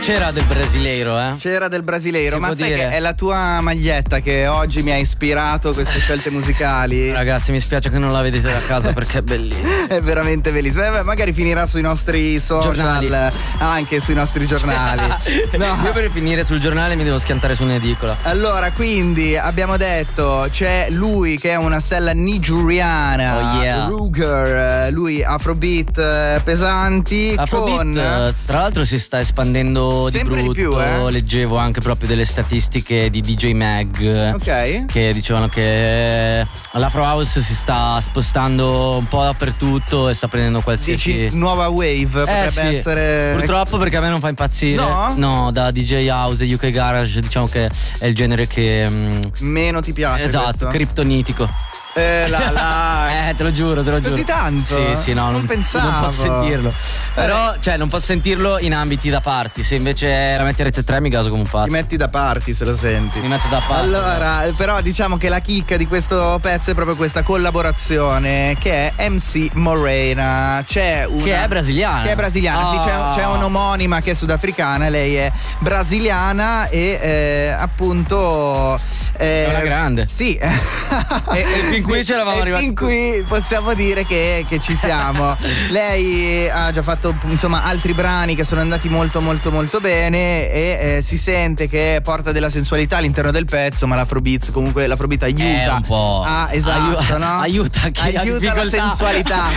C'era del brasileiro, C'era del brasileiro, Si ma può sai dire. che è la tua maglietta che oggi mi ha ispirato queste scelte musicali? Ragazzi, mi spiace che non la vedete da casa perché è bellissimo. È veramente bellissimo. Magari finirà sui nostri social, Giornali. anche sui nostri giornali. No. Io per finire sul giornale mi devo schiantare su un'edicola. Allora, quindi abbiamo detto c'è lui che è una stella nigeriana, Oh, yeah. Ruger, lui Afrobeat pesanti. Afrobeat, con tra l'altro, si sta espandendo di sempre brutto. di più, Leggevo anche proprio delle statistiche di DJ Mag, Ok. che dicevano che l'Afro House si sta spostando un po' dappertutto e sta prendendo qualsiasi. Dici nuova wave potrebbe sì. essere. Purtroppo, perché a me non fa impazzire. No? Da DJ House e UK Garage, diciamo che è il genere che Meno ti piace. esatto, questo? criptonitico. Te lo giuro. Così tanto? Sì, no, non pensavo. non posso sentirlo. Però, non posso sentirlo in ambiti da party. Se invece la metterete 3 mi gaso come un pazzo. Ti metti da party se lo senti. Mi metto da parte. Allora, però diciamo che la chicca di questo pezzo è proprio questa collaborazione che è MC Morena. C'è una Che è brasiliana. Che è brasiliana, sì, c'è un'omonima che è sudafricana, lei è brasiliana e appunto È una grande. Sì. E fin qui ce l'avamo arrivati. Fin qui possiamo dire che ci siamo. Lei ha già fatto insomma altri brani che sono andati molto molto molto bene e si sente che porta della sensualità all'interno del pezzo, ma l'Afrobeat comunque l'Afrobeat aiuta un po'. esatto, no? Aiuta chi ha aiuta la difficoltà. sensualità.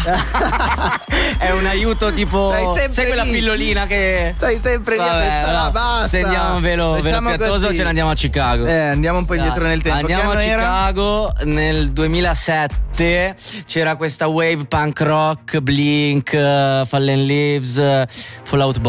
È un aiuto tipo, Stai sempre sai quella lì. pillolina che Stai sempre lì a Vabbè, pensare, no. basta. Stendiamo velo Facciamo piattoso, così. ce ne andiamo a Chicago. Andiamo un po' indietro nel tempo. Andiamo Che a anno era? Chicago nel 2007. C'era questa wave punk rock, Blink, Fallen Leaves, Fall Out Boy.